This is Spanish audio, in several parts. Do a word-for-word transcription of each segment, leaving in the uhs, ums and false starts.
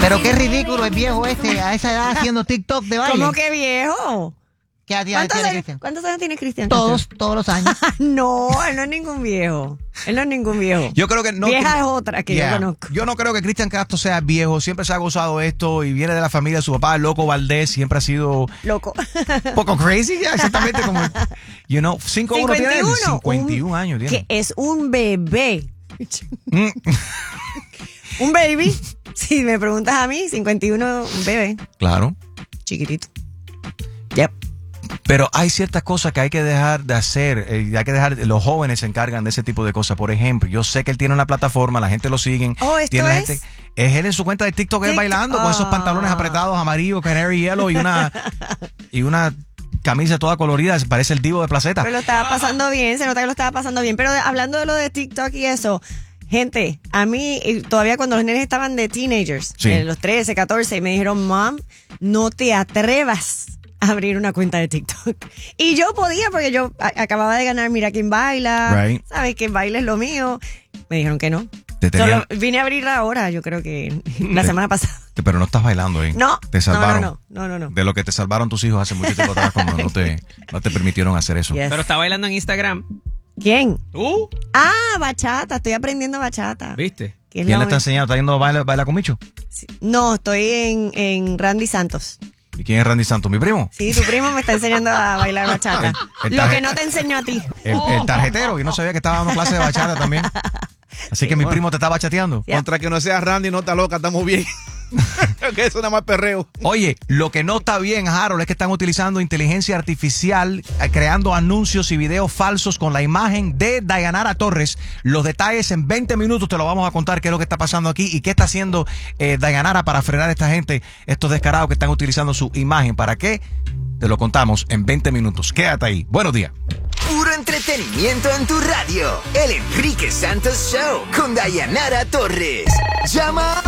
Pero qué ridículo el viejo este a esa edad haciendo TikTok de baile. ¿Cómo que viejo? ¿Qué edad ¿Cuántos, tiene años, Cristian? ¿Cuántos años tiene Cristian? Todos, todos los años. No, él no es ningún viejo. Él no es ningún viejo. Yo creo que no. Vieja es otra que Yeah. yo conozco. Yo no creo que Cristian Castro sea viejo. Siempre se ha gozado esto y viene de la familia de su papá, el Loco Valdés. Siempre ha sido Loco. un poco crazy, ya, exactamente como. You know, cinco uno tiene él. cincuenta y uno años tiene. Que es un bebé. Mm. Un baby. Si me preguntas a mí, cincuenta y uno, un bebé. Claro. Chiquitito. Yep. Pero hay ciertas cosas que hay que dejar de hacer, eh, hay que dejar, los jóvenes se encargan de ese tipo de cosas. Por ejemplo, yo sé que él tiene una plataforma, la gente lo sigue. Oh, ¿esto tiene la es? gente, es él en su cuenta de TikTok, él TikTok. bailando con esos Ah. pantalones apretados, amarillos, canary yellow y una, y una camisa toda colorida, parece el divo de Placeta. Pero lo estaba pasando bien, se nota que lo estaba pasando bien. Pero de- hablando de lo de TikTok y eso, gente, a mí, eh, todavía cuando los nenes estaban de teenagers, Sí. eh, los trece, catorce, me dijeron, Mom, no te atrevas a abrir una cuenta de TikTok. Y yo podía, porque yo a- acababa de ganar Mira quién baila, Right. sabes que baile es lo mío. Me dijeron que no. Te tenían- Solo vine a abrirla ahora, yo creo que la semana pasada. Pero no estás bailando ahí. No, Te salvaron. no, no, no, no, no. De lo que te salvaron tus hijos hace mucho tiempo atrás cuando no te, no te permitieron hacer eso. Yes. Pero está bailando en Instagram. ¿Quién? ¿Tú? Ah, bachata, estoy aprendiendo bachata. ¿Viste? Que es ¿Quién la le está enseñando? ¿Está yendo a baila, baila con Micho? Sí. No, estoy en, en Randy Santos. ¿Y quién es Randy Santos? ¿Mi primo? Sí, tu primo me está enseñando a bailar bachata. El- el Lo tarje- que no te enseñó a ti. El, el tarjetero, yo no sabía que estaba dando clase de bachata también. Así que mi primo te está bachateando. Ya. Contra que no sea Randy, no está loca, estamos bien. Que eso nada más perreo. Oye, lo que no está bien, Harold, es que están utilizando inteligencia artificial, eh, creando anuncios y videos falsos con la imagen de Dayanara Torres. Los detalles en veinte minutos te lo vamos a contar qué es lo que está pasando aquí y qué está haciendo eh, Dayanara para frenar a esta gente, estos descarados que están utilizando su imagen. ¿Para qué? Te lo contamos en veinte minutos. Quédate ahí. Buenos días. Puro entretenimiento en tu radio. El Enrique Santos Show con Dayanara Torres. Llama.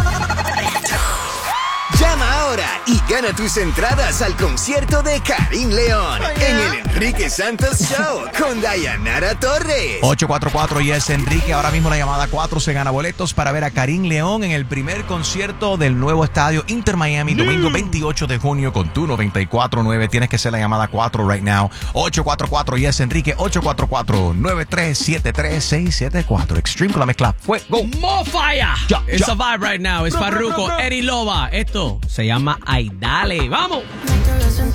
Llama ahora y gana tus entradas al concierto de Karim León en el Enrique Santos Show con Dayanara Torres. ocho cuatro cuatro y es Enrique. Ahora mismo la llamada cuatro se gana boletos para ver a Karim León en el primer concierto del nuevo estadio Inter Miami, domingo veintiocho de junio con tu noventa y cuatro nueve. Tienes que ser la llamada cuatro right now. ocho cuatro cuatro y es Enrique. ocho cuatro cuatro, nueve tres siete tres, seis siete cuatro. Extreme con la mezcla. Fue. Go. More fire. Ya, It's ya. a vibe right now. Es Farruko, Eddie Loba. Esto se llama Aidale. ¡Vamos!